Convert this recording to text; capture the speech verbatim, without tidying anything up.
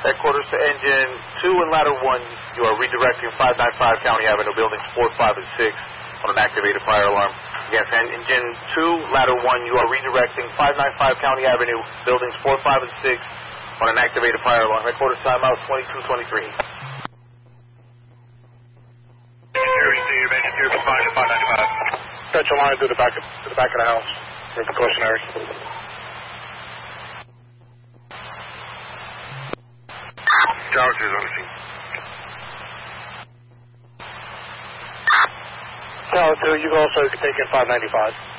Headquarters to engine two and ladder one, you are redirecting five ninety-five County Avenue, buildings four, five, and six on an activated fire alarm. Yes, and engine two, ladder one, you are redirecting five ninety-five County Avenue, buildings four, five, and six on an activated fire alarm. Headquarters timeout twenty-two twenty-three. Stretch a line to the back of, to the back of the house for precautionary. Chargers on the scene. Tower two, you can also take in five ninety-five.